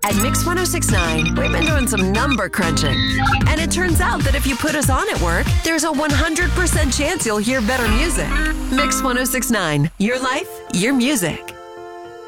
At Mix 1069, we've been doing some number crunching. And it turns out that if you put us on at work, there's a 100% chance you'll hear better music. Mix 1069, your life, your music.